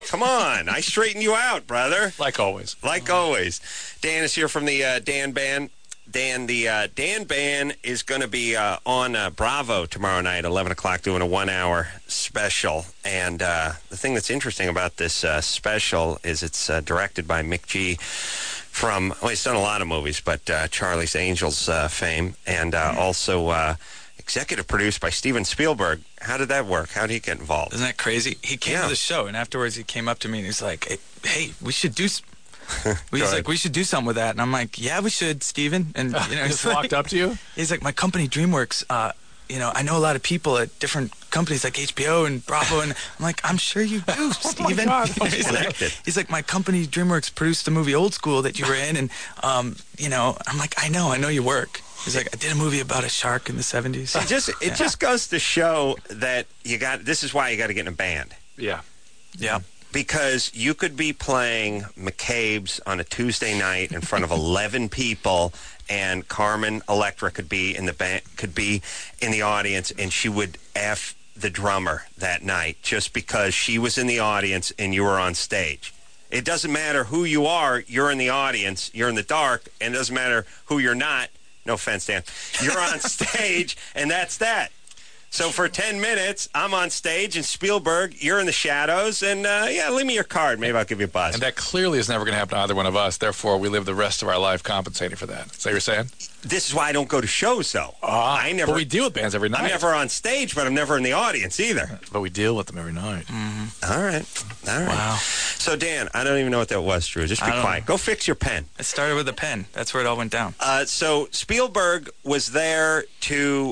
Come on. I straightened you out, brother. Like always. Like always. Dan is here from the Dan Band. Dan, the Dan Band is going to be on Bravo tomorrow night, 11 o'clock, doing a 1-hour special. And the thing that's interesting about this special is it's directed by Mick G. from, well, he's done a lot of movies, but Charlie's Angels fame, and also executive produced by Steven Spielberg. How did that work? How did he get involved? Isn't that crazy? He came to the show, and afterwards he came up to me and he's like, hey, we should do... He's like, we should do something with that. And I'm like, yeah, we should, Steven. And, you know, he's walked up to you? He's like, my company, DreamWorks, you know, I know a lot of people at different companies like HBO and Bravo. And I'm like, I'm sure you do, Steven. He's like, my company, DreamWorks, produced the movie Old School that you were in. And, you know, I'm like, I know you work. He's like, I did a movie about a shark in the 70s. It just goes to show that this is why you got to get in a band. Yeah. Yeah. Because you could be playing McCabe's on a Tuesday night in front of 11 people, and Carmen Electra could be in the audience, and she would F the drummer that night just because she was in the audience and you were on stage. It doesn't matter who you are, you're in the audience, you're in the dark, and it doesn't matter who you're not. No offense, Dan. You're on stage, and that's that. So for 10 minutes, I'm on stage, and Spielberg, you're in the shadows, and leave me your card. Maybe I'll give you a buzz. And that clearly is never going to happen to either one of us. Therefore, we live the rest of our life compensating for that. Is that what you're saying? This is why I don't go to shows, though. But we deal with bands every night. I'm never on stage, but I'm never in the audience either. But we deal with them every night. Mm-hmm. All right. Wow. So, Dan, I don't even know what that was, Drew. Just be quiet. Go fix your pen. It started with a pen. That's where it all went down. So Spielberg was there to...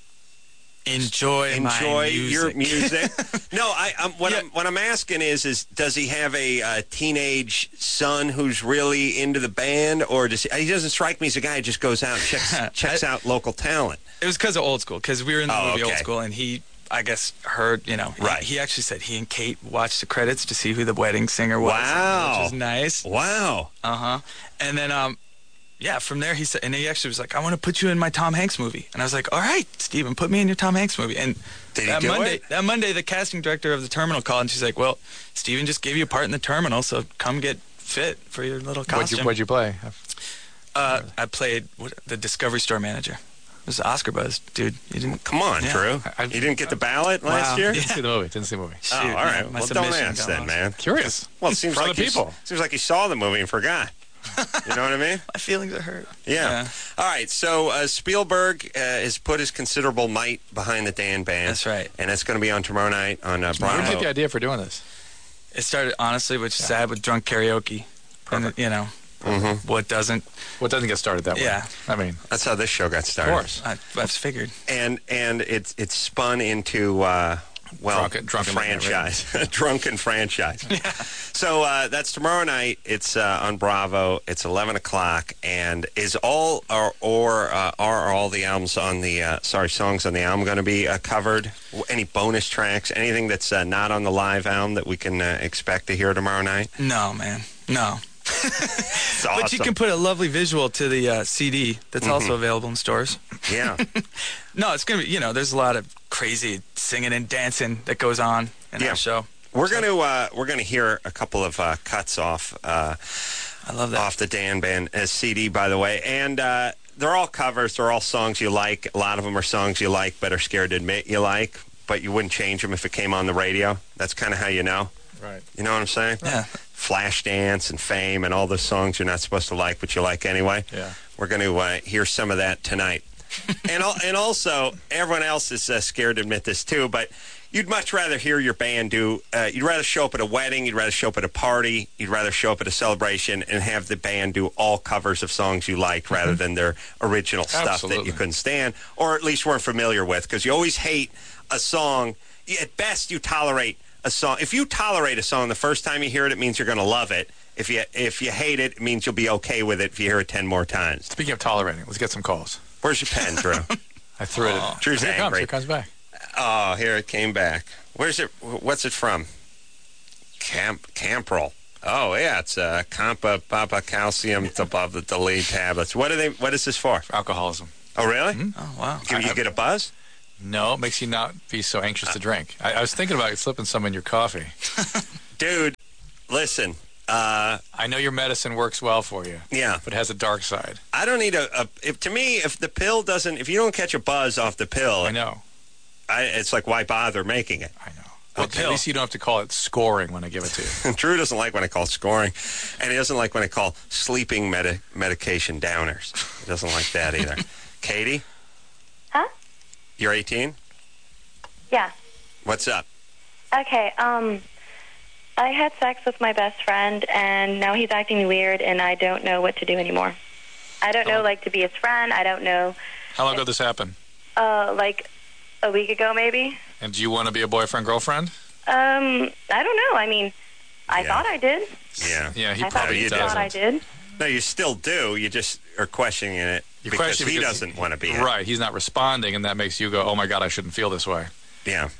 Enjoy your music. No, what I'm asking is does he have a teenage son who's really into the band, or he doesn't strike me as a guy who just goes out and checks out local talent? It was because of Old School, because we were in the movie Old School, and he, I guess, heard, you know, right. He actually said he and Kate watched the credits to see who the wedding singer was. Wow. Which is nice. Wow. And then, from there he said, and he actually was like, I want to put you in my Tom Hanks movie. And I was like, all right, Steven, put me in your Tom Hanks movie. And that Monday, the casting director of The Terminal called, and she's like, well, Steven just gave you a part in The Terminal, so come get fit for your little costume. What'd you play? I played the Discovery Store manager. It was Oscar buzz, dude. You didn't. Come on, Drew. You didn't get the ballot last year? Didn't see the movie. Shoot, all right. Well, don't ask then, man. Curious. Well, it seems like he saw the movie and forgot. You know what I mean? My feelings are hurt. Yeah. All right. So Spielberg has put his considerable might behind the Dan Band. That's right. And it's going to be on tomorrow night on Bravo. Where did you get the idea for doing this? It started, honestly, which is sad, with drunk karaoke. Perfect. And, you know, what doesn't get started that way? Yeah. I mean, that's how this show got started. Of course. I've figured. And it's spun into... drunken franchise. Drunken franchise. Yeah. So that's tomorrow night. It's on Bravo. It's 11 o'clock. And is all are all the albums on the songs on the album going to be covered? Any bonus tracks? Anything that's not on the live album that we can expect to hear tomorrow night? No, man. No. Awesome. But you can put a lovely visual to the CD that's also available in stores. Yeah. No, it's going to be, you know, there's a lot of crazy singing and dancing that goes on in our show. We're gonna hear a couple of cuts off. I love that. Off the Dan Band CD, by the way, and they're all covers. They're all songs you like. A lot of them are songs you like, but are scared to admit you like. But you wouldn't change them if it came on the radio. That's kind of how you know. Right. You know what I'm saying? Yeah. Flashdance and Fame and all those songs you're not supposed to like, but you like anyway. Yeah. We're going to hear some of that tonight. And also, everyone else is scared to admit this too, but you'd much rather hear your band do, you'd rather show up at a wedding, you'd rather show up at a party, you'd rather show up at a celebration and have the band do all covers of songs you liked rather than their original stuff that you couldn't stand, or at least weren't familiar with, because you always hate a song. At best, you tolerate a song. If you tolerate a song the first time you hear it, it means you're going to love it. If you hate it, it means you'll be okay with it if you hear it 10 more times. Speaking of tolerating, let's get some calls. Where's your pen, Drew? I threw it. Drew's angry. Here it comes back. Oh, here it came back. Where's it? What's it from? Camprol. Oh, yeah, it's Compa Papa Calcium above the delete tablets. What is this for? For alcoholism. Oh, really? Mm-hmm. Oh, wow. You get a buzz? No, it makes you not be so anxious to drink. I was thinking about slipping some in your coffee. Dude, Listen, I know your medicine works well for you. Yeah. But it has a dark side. I don't need to me, if the pill doesn't, if you don't catch a buzz off the pill, I know. It's like, why bother making it? I know. Well, at least you don't have to call it scoring when I give it to you. Drew doesn't like when I call scoring, and he doesn't like when I call sleeping medication downers. He doesn't like that either. Katie? Huh? You're 18? Yeah. What's up? Okay, I had sex with my best friend, and now he's acting weird, and I don't know what to do anymore. I don't know, to be his friend. I don't know. How long ago this happened? Like a week ago, maybe. And do you want to be a boyfriend, girlfriend? I don't know. I mean, I thought I did. Yeah. Yeah, he I probably thought I did. No, you still do. You just are questioning it because he doesn't want to be it. Right, he's not responding, and that makes you go, oh, my God, I shouldn't feel this way. Yeah.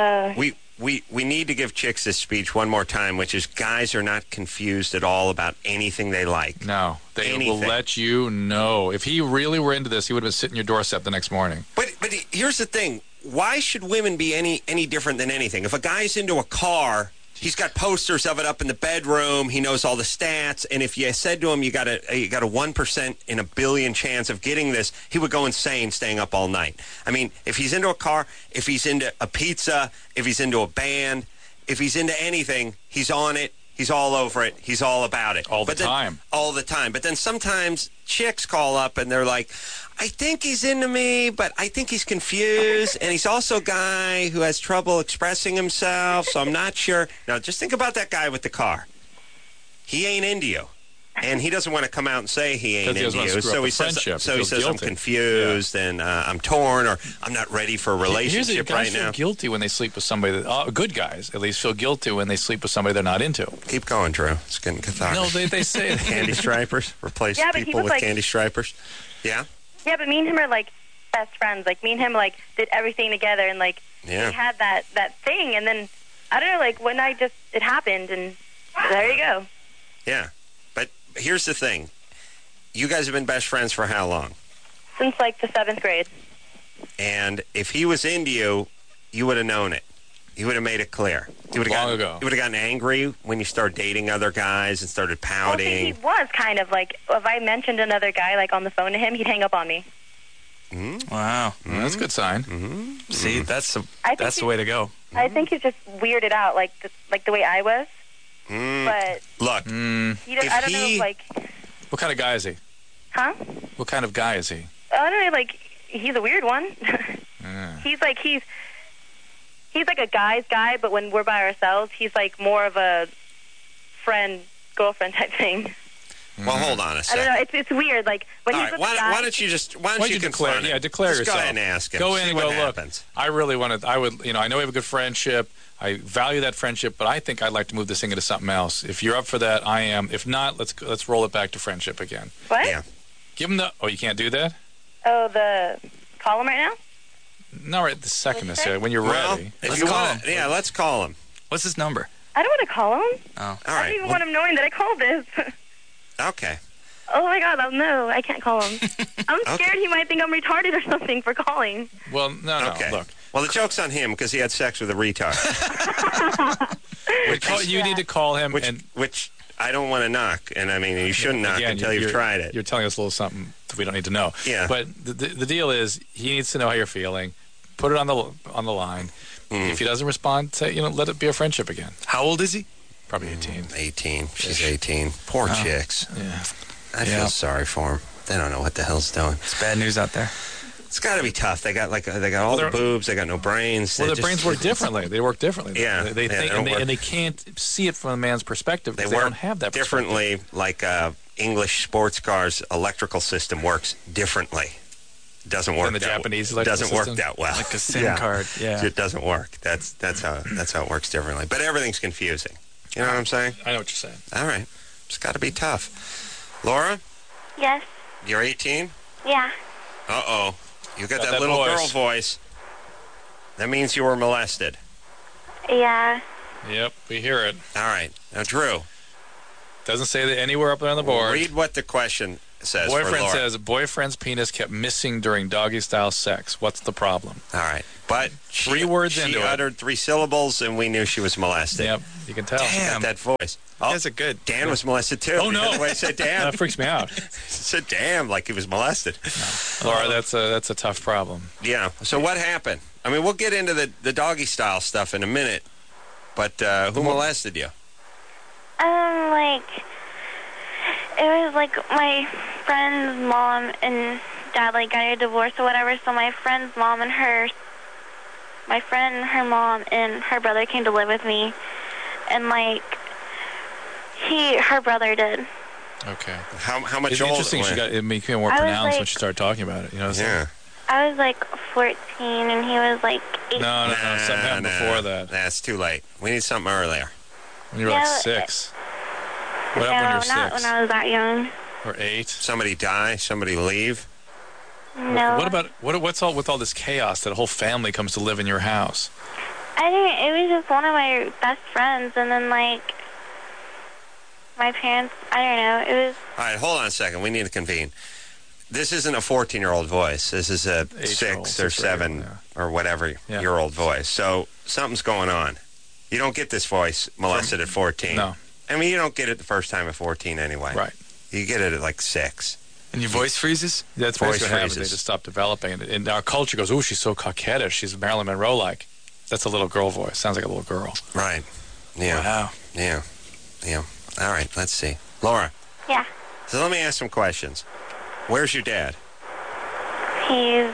We need to give chicks this speech one more time, which is guys are not confused at all about anything they like. No, they will let you know. If he really were into this, he would have been sitting your doorstep the next morning. But here's the thing. Why should women be any different than anything? If a guy's into a car, he's got posters of it up in the bedroom. He knows all the stats. And if you said to him, you got a 1% in a billion chance of getting this, he would go insane staying up all night. I mean, if he's into a car, if he's into a pizza, if he's into a band, if he's into anything, he's on it. He's all over it. He's all about it. All the time. All the time. But then sometimes chicks call up and they're like, I think he's into me, but I think he's confused. And he's also a guy who has trouble expressing himself, so I'm not sure. Now, just think about that guy with the car. He ain't into you. And he doesn't want to come out and say he ain't into you. So he says I'm confused and I'm torn or I'm not ready for a relationship right now. Feel guilty when they sleep with somebody that good guys at least feel guilty when they sleep with somebody they're not into. Keep going, Drew. It's getting cathartic. No, they say candy stripers. Replace people with candy stripers. Yeah. Yeah, but me and him are like best friends. Like me and him did everything together and we had that thing and then I don't know when it happened and there you go. Yeah. Here's the thing. You guys have been best friends for how long? Since the 7th grade. And if he was into you, you would have known it. You would have made it clear. You would have gotten angry when you started dating other guys and started pouting. Well, he was kind of if I mentioned another guy on the phone to him, he'd hang up on me. Mm-hmm. Wow. Mm-hmm. That's a good sign. Mm-hmm. See, that's the way to go. I think he's just weirded out like the way I was. But look, I don't know, what kind of guy is he? Huh? What kind of guy is he? I don't know, he's a weird one. He's a guy's guy, but when we're by ourselves, he's more of a friend, girlfriend type thing. Well, hold on a second. I don't know. It's weird. When he's with the guy, why don't you declare? Yeah, declare yourself. Go ahead and ask him. Go in and go. Look, happens. I really want to. I would. I know we have a good friendship. I value that friendship, but I think I'd like to move this thing into something else. If you're up for that, I am. If not, let's roll it back to friendship again. What? Yeah. Give him the. Oh, you can't do that. Oh, call him right now. No, right this second. When you're ready. Let's call him. Yeah, let's call him. What's his number? I don't want to call him. Oh, all right. I don't even want him knowing that I called this. Okay. Oh, my God. No, I can't call him. I'm scared he might think I'm retarded or something for calling. Well, no, okay. Look. Well, the joke's on him because he had sex with a retard. You need to call him. Which I don't want to knock. And, I mean, you shouldn't knock until you've tried it. You're telling us a little something that we don't need to know. Yeah. But the deal is he needs to know how you're feeling. Put it on the line. If he doesn't respond, say, let it be a friendship again. How old is he? Probably 18. 18. She's 18. Poor chicks. Yeah. I feel sorry for them. They don't know what the hell's doing. It's bad news out there. It's got to be tough. They got all the boobs. They got no brains. Well, their brains work differently. They work differently. Yeah, they think, and they can't see it from a man's perspective because they don't have that differently. Like English sports cars, electrical system works differently. Doesn't work. And the Japanese electrical doesn't system? work that well. Like a SIM card. Yeah, it doesn't work. That's how it works differently. But everything's confusing. You know what I'm saying? I know what you're saying. All right, it's got to be tough. Laura, Yes. you're 18. Yeah. Uh-oh. You got that little girl voice. That means you were molested. Yeah. Yep, we hear it. All right. Now, Drew. Doesn't say that anywhere up there on the board. Read what the question. says. Boyfriend for Laura. says boyfriend's penis kept missing during doggy-style sex. What's the problem? All right. But Three words she into it. uttered 3 syllables, and we knew she was molested. Yep, you can tell. Damn. Got that voice. You guys are good. Dan was molested, too. Oh, no. The way I said damn. That freaks me out. Said damn like he was molested. Laura, that's a tough problem. Yeah. So what happened? I mean, we'll get into the doggy style stuff in a minute. But who molested you? Like, it was like my friend's mom and dad like got a divorce or whatever. So my friend's mom and her mom and her brother came to live with me, and like her brother did. Okay. How much It's older? interesting. It became more I was pronounced when like- she started talking about it. You know. Yeah. I was like 14 and he was like 18. No. Something happened before that. That's too late. We need something earlier. When you were like No, 6. No, What happened when you were not 6? when I was that young. Or 8? Somebody die? Somebody leave? No. What about what's all with all this chaos that a whole family comes to live in your house? I didn't. It was just one of my best friends, and then like my parents. I don't know. It was. All right, hold on a second. We need to convene. This isn't a 14-year-old voice. This is a 8-year-old, 6 or 7 yeah. or whatever year old voice. So something's going on. You don't get this voice molested at 14. No. I mean, you don't get it the first time at 14 anyway. Right. You get it at like 6. And your voice freezes? That's Voice basically what happens. They phrases. just stop developing it. And our culture goes, "Ooh, she's so coquettish. She's Marilyn Monroe-like." That's a little girl voice. Sounds like a little girl. Right. Yeah. Wow. Yeah. Yeah. All right, let's see. Laura. Yeah. So let me ask some questions. Where's your dad? He's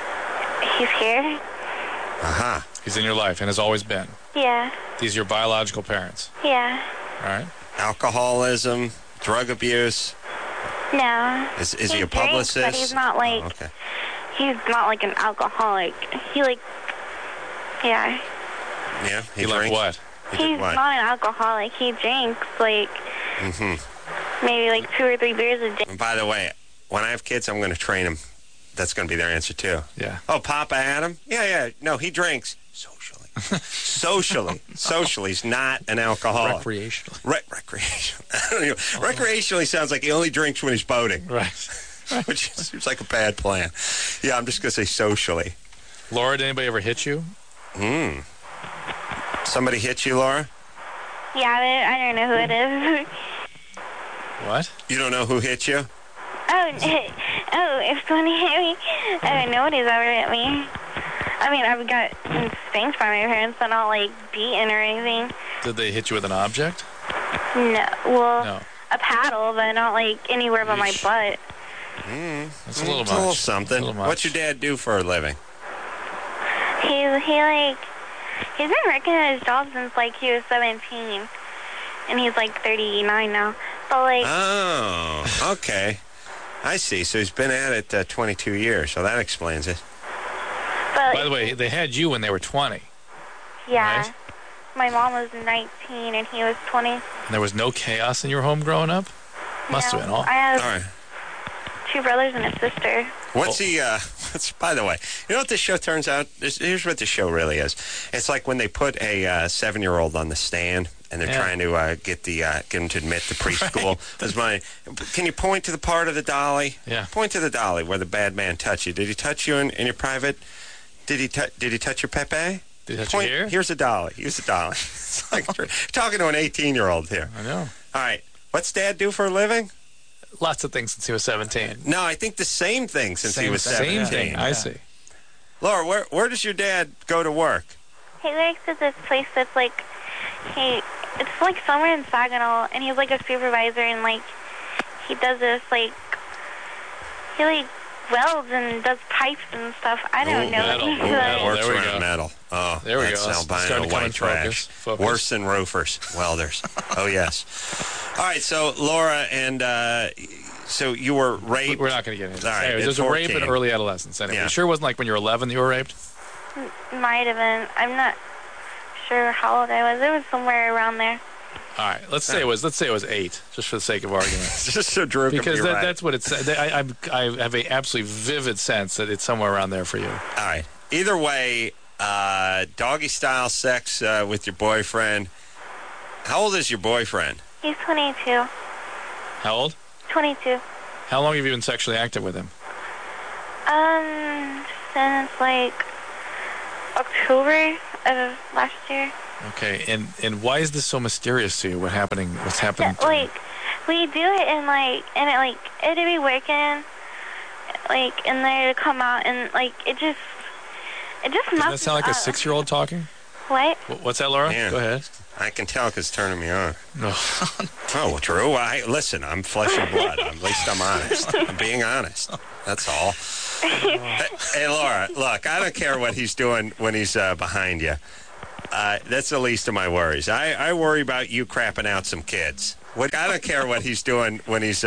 here. Aha. He's in your life and has always been. Yeah. These are your biological parents. Yeah. All right. Alcoholism, drug abuse. No. Is he He a drinks, publicist? but he's not like. Oh, okay. He's not like an alcoholic. He like. Yeah. Yeah, he You like drinks? what? He did He's what? not an alcoholic. He drinks like maybe like 2 or 3 beers a day. And by the way, when I have kids, I'm going to train them. That's going to be their answer, too. Yeah. Oh, Papa Adam? Yeah. No, he drinks. Socially. Socially. He's not an alcoholic. Recreationally. Recreational. I don't know. Recreationally sounds like he only drinks when he's boating, Right. which seems like a bad plan. Yeah, I'm just going to say socially. Laura, did anybody ever hit you? Somebody hit you, Laura? Yeah, but I don't know who it is. What? You don't know who hit you? If someone hit me, I don't know nobody's ever hit me. I mean, I've got spanked by my parents, but not like beaten or anything. Did they hit you with an object? No, well, No. a paddle, but not like anywhere but my Yeesh. butt. That's a little It's much. a little something. A little much. What's your dad do for a living? He's been working at his job since like he was 17, and he's like 39 now. But like, Oh, okay. I see. So he's been at it 22 years, so that explains it. but By the way, they had you when they were 20. yeah, right. my mom was 19 and he was 20. And there was no chaos in your home growing up? Must have been all. I have All right. 2 brothers and a sister. What's he, by the way, you know what this show turns out? Here's what the show really is. It's like when they put a 7-year-old on the stand and they're trying to get him to admit to preschool. Can you point to the part of the dolly? Yeah. Point to the dolly where the bad man touched you. Did he touch you in your private? Did he touch your Pepe? Did he touch you here? Here's a dolly. Use a dolly. It's like talking to an 18-year-old here. I know. All right. What's Dad do for a living? Lots of things since he was 17. No, I think the same thing since he was Same 17. thing. I see. Laura, where does your dad go to work? He works at this place that's like, it's like somewhere in Saginaw, and he's like a supervisor, and like, he does this like, he like welds and does pipes and stuff. I don't know. metal. He's Ooh, metal. Works There we around go. metal. Oh, There we that's go. It's albino starting to come white in trash. focus. Worse than roofers, welders. Oh, yes. All right, so Laura, and so you were raped. We're not going to get into this. All right, Anyways, at there's a rape 14. in early adolescence. Anyway, Yeah. it sure wasn't like when you were 11 that you were raped? Might have been. I'm not sure how old I was. It was somewhere around there. All right, let's say it was 8, just for the sake of argument. Just so Drew can Because be right. that's what it's. I have a absolutely vivid sense that it's somewhere around there for you. All right. Either way, doggy-style sex with your boyfriend. How old is your boyfriend? He's 22. How old? 22. How long have you been sexually active with him? Since like October of last year. Okay, and why is this so mysterious to you? What's happening? Like, we do it and it'd be working, like, in there to come out, and like it just Doesn't that sound like a 6-year-old talking? What? What's that, Laura? Man. Go ahead. I can tell because it's turning me on. No. Oh, Drew, listen, I'm flesh and blood. At least I'm honest. I'm being honest. That's all. Hey, Laura, look, I don't care what he's doing when he's behind you. That's the least of my worries. I worry about you crapping out some kids. I don't care what he's doing when he's